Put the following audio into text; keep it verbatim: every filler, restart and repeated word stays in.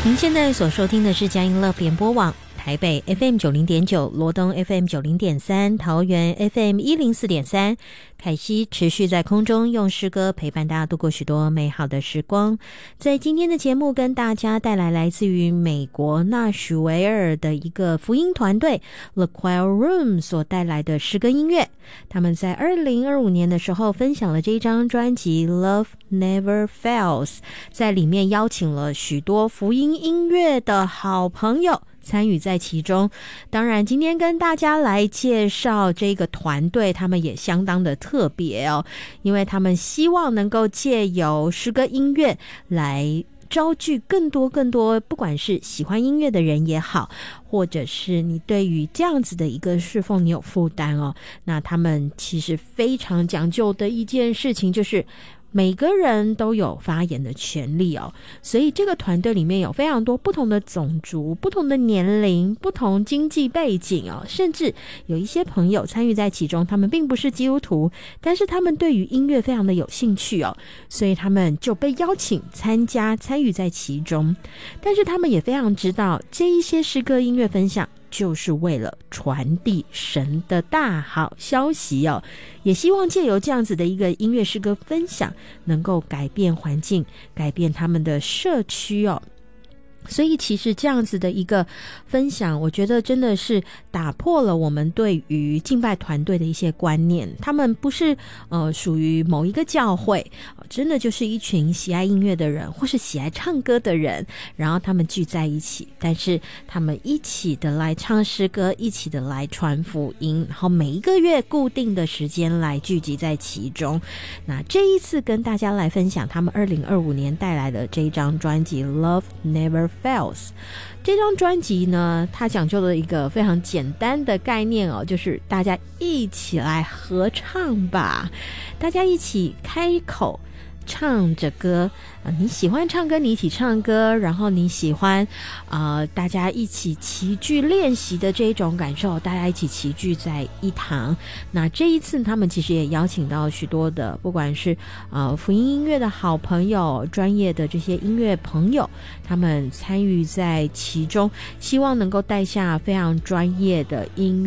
您现在所收听的是佳音 Love 联播网，台北 F M 九零点九，罗东 F M 九零点三，桃园 F M 一零四点三。凯西持续在空中用诗歌陪伴大家度过许多美好的时光。在今天的节目跟大家带来来自于美国纳许维尔的一个福音团队 The Choir Room 所带来的诗歌音乐。他们在二零二五年的时候分享了这一张专辑 Love Never Fails， 在里面邀请了许多福音音乐的好朋友参与在其中。当然今天跟大家来介绍这个团队，他们也相当的特别哦，因为他们希望能够借由诗歌音乐来招聚更多更多，不管是喜欢音乐的人也好，或者是你对于这样子的一个侍奉你有负担哦，那他们其实非常讲究的一件事情就是每个人都有发言的权利哦，所以这个团队里面有非常多不同的种族、不同的年龄、不同经济背景哦，甚至有一些朋友参与在其中，他们并不是基督徒，但是他们对于音乐非常的有兴趣哦，所以他们就被邀请参加参与在其中。但是他们也非常知道这一些诗歌音乐分享就是为了传递神的大好消息哦，也希望借由这样子的一个音乐诗歌分享，能够改变环境，改变他们的社区哦。所以其实这样子的一个分享，我觉得真的是打破了我们对于敬拜团队的一些观念，他们不是呃属于某一个教会，真的就是一群喜爱音乐的人或是喜爱唱歌的人，然后他们聚在一起，但是他们一起的来唱诗歌，一起的来传福音，然后每一个月固定的时间来聚集在其中。那这一次跟大家来分享他们二零二五年带来的这一张专辑 Love Never Fails。 这张专辑呢，它讲究了一个非常简单的概念哦，就是大家一起来合唱吧，大家一起开口唱着歌、呃、你喜欢唱歌你一起唱歌，然后你喜欢呃大家一起齐聚练习的这种感受，大家一起齐聚在一堂。那这一次他们其实也邀请到许多的不管是呃福音音乐的好朋友，专业的这些音乐朋友，他们参与在其中，希望能够带下非常专业的音乐